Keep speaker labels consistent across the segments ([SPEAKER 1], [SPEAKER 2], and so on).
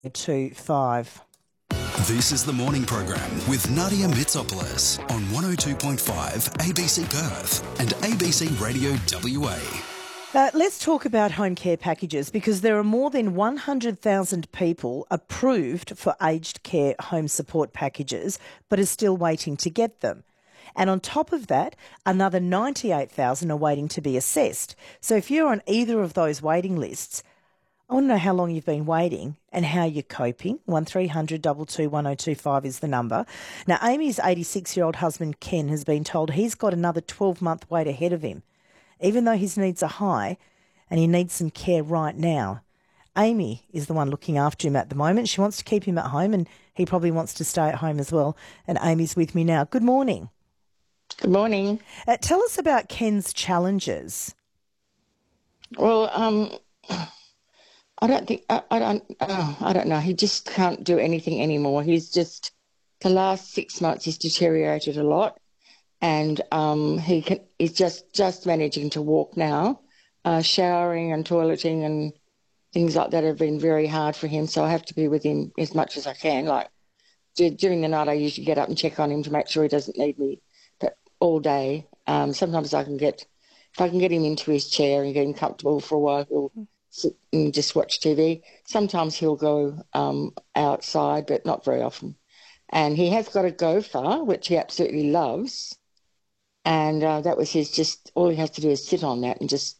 [SPEAKER 1] 25.
[SPEAKER 2] This is the morning program with Nadia Mitsopoulos on 102.5 ABC Perth and ABC Radio WA.
[SPEAKER 1] Let's talk about home care packages, because there are more than 100,000 people approved for aged care home support packages but are still waiting to get them. And on top of that, another 98,000 are waiting to be assessed. So if you're on either of those waiting lists, I want to know how long you've been waiting and how you're coping. 1300 22 1025 is the number. Now, Amy's 86-year-old husband, Ken, has been told he's got another 12-month wait ahead of him, even though his needs are high and he needs some care right now. Amy is the one looking after him at the moment. She wants to keep him at home and he probably wants to stay at home as well. And Amy's with me now. Good morning.
[SPEAKER 3] Good morning.
[SPEAKER 1] Tell us about Ken's challenges.
[SPEAKER 3] Well, I don't know. He just can't do anything anymore. The last 6 months he's deteriorated a lot, and he's just managing to walk now. Showering and toileting and things like that have been very hard for him, so I have to be with him as much as I can. Like during the night I usually get up and check on him to make sure he doesn't need me, but all day. Sometimes if I can get him into his chair and get him comfortable for a while, he'll sit and just watch TV. Sometimes he'll go outside, but not very often. And he has got a gopher, which he absolutely loves. And that was all he has to do is sit on that and just,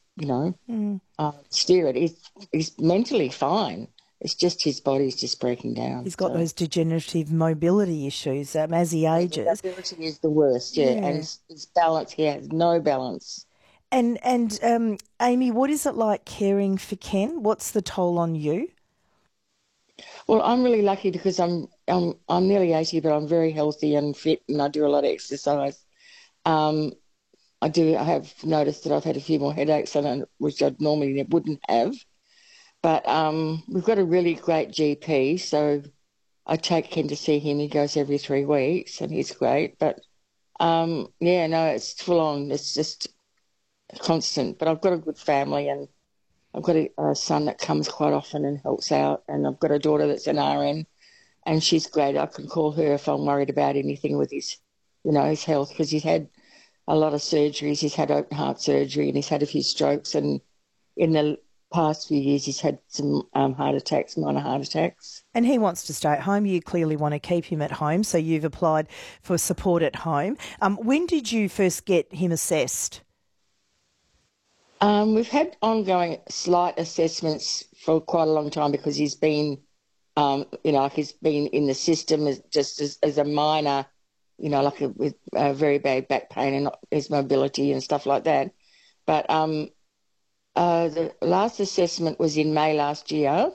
[SPEAKER 3] steer it. He's mentally fine. It's just his body's just breaking down.
[SPEAKER 1] He's got those degenerative mobility issues as he ages.
[SPEAKER 3] Mobility is the worst, yeah. And his balance, he has no balance.
[SPEAKER 1] And Amy, what is it like caring for Ken? What's the toll on you?
[SPEAKER 3] Well, I'm really lucky because I'm nearly 80, but I'm very healthy and fit, and I do a lot of exercise. I have noticed that I've had a few more headaches which I normally wouldn't have. But we've got a really great GP, so I take Ken to see him. He goes every 3 weeks, and he's great. But it's full on. It's just constant. But I've got a good family, and I've got a son that comes quite often and helps out, and I've got a daughter that's an RN, and she's great. I can call her if I'm worried about anything with his health, because he's had a lot of surgeries. He's had open heart surgery, and he's had a few strokes, and in the past few years he's had some minor heart attacks.
[SPEAKER 1] And he wants to stay at home. You clearly want to keep him at home, so you've applied for support at home. When did you first get him assessed?
[SPEAKER 3] We've had ongoing slight assessments for quite a long time, because he's been, he's been in the system as a minor, with very bad back pain and his mobility and stuff like that. But the last assessment was in May last year,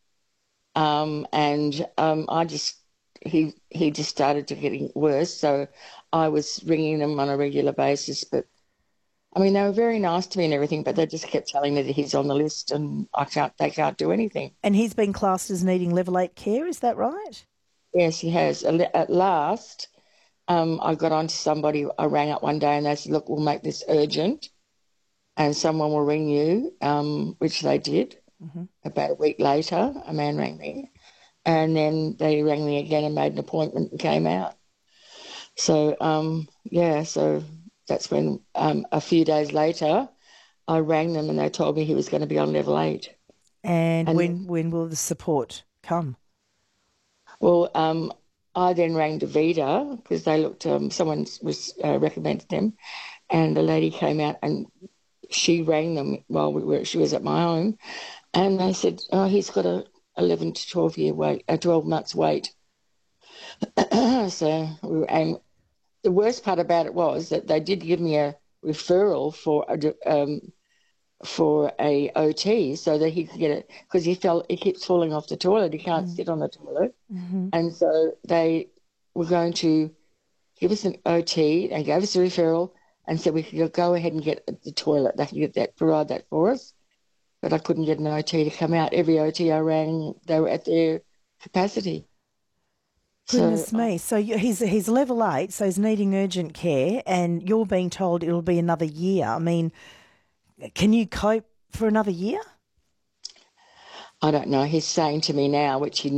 [SPEAKER 3] he just started to getting worse. So I was ringing them on a regular basis, but they were very nice to me and everything, but they just kept telling me that he's on the list and they can't do anything.
[SPEAKER 1] And he's been classed as needing level 8 care, is that right?
[SPEAKER 3] Yes, he has. At last, I got on to somebody. I rang up one day and they said, look, we'll make this urgent and someone will ring you, which they did. Mm-hmm. About a week later, a man rang me, and then they rang me again and made an appointment and came out. So, so that's when a few days later I rang them and they told me he was going to be on level 8.
[SPEAKER 1] And when will the support come?
[SPEAKER 3] Well, I then rang DaVita because they looked, someone was recommended them, and the lady came out and she rang them while she was at my home, and they said, he's got a 11 to 12 months wait. So the worst part about it was that they did give me a referral for a OT so that he could get it, because he keeps falling off the toilet. He can't sit on the toilet. Mm-hmm. And so they were going to give us an OT and gave us a referral and said we could go ahead and get the toilet. They could provide that for us. But I couldn't get an OT to come out. Every OT I rang, they were at their capacity.
[SPEAKER 1] Goodness me. So he's level 8, so he's needing urgent care, and you're being told it'll be another year. Can you cope for another year?
[SPEAKER 3] I don't know. He's saying to me now, which he